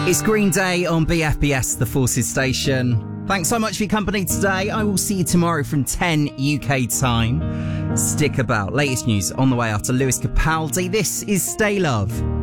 It's Green Day on BFBS, the Forces station. Thanks so much for your company today. I will see you tomorrow from 10 UK time. Stick about. Latest news on the way after Lewis Capaldi. This is Stay Love.